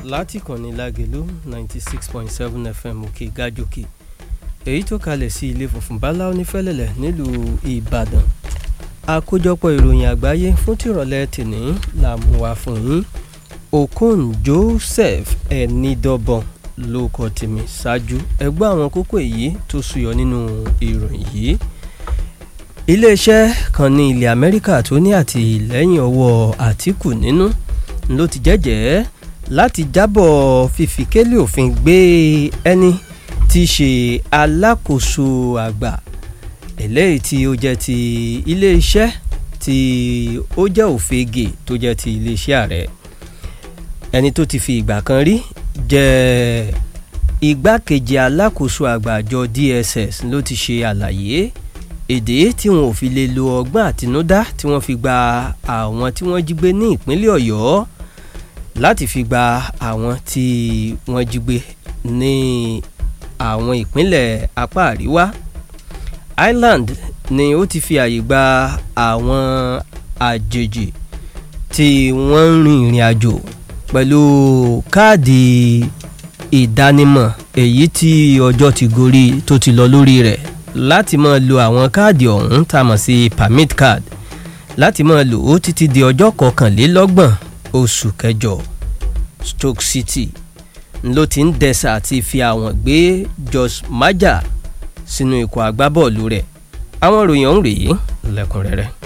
láti kànnì Lágelú 96.7 FM òkè gájòkè èyí tó kalẹ̀ sí ilé funfun báláú ní Fẹ́lẹ́lẹ̀ nílùú Ìbàdàn. Àkójọpọ̀ ìròyìn àgbáyé fún tìrọ̀lẹ́ tìní la mú wá fún yín. Okon Joseph Ẹnidọ́bọ̀n ló kọ tèmi ṣáájú ẹgbẹ́ àwọn kókó èyí tó súyọ nínú ìròyìn yìí. Iléeṣẹ́ kan ní ilẹ̀ Amẹ́ríkà tó ní àtìlẹ́yìn ọwọ́ Àtíkù nínú ló ti jẹ́jẹ́ láti jábọ̀ fífikélé òfin gbé ẹni tí í ṣe alákòóso àgbà eléyìí tí ó jẹ́ ti iléeṣẹ́ tí ó jẹ́ òfegè tó jẹ́ ti iléeṣẹ́ ààrẹ. Ẹni tó ti fi ìgbà kan rí jẹ́ igbákejì alákòóso àgbà àjọ DSS ló ti ṣe àlàyé èdè tí wọn ò fi lè lo ọgbọ́n àtinúdá tí wọ́n fi gba àwọn tí wọ́n jí gbé ní ìpínlẹ̀ Ọ̀yọ́ láti fi gba àwọn tí wọ́n jí gbé ní àwọn ìpínlẹ̀ apá àríwá. Ireland ni ó ti fi àyè gba àwọn àjèjì tí wọ́n ń rin ìrìn àjò pẹ̀lú káàdì ìdánimọ̀ èyí tí ọjọ́ ti gorí tó ti lọ lórí rẹ̀ láti máa lo àwọn káàdì ọ̀hún tá a mọ̀ sí permit card láti máa lò ó títí di ọjọ́ 21 oṣù kẹjọ. Stoke City ló ti ń dẹ̀sà àti fi àwọn gbé Josh Maja sínú ikọ̀ agbábọ́ọ̀lù rẹ̀. Àwọn ìròyìn ọ̀hún rèé lẹ́kùnrẹ́rẹ́.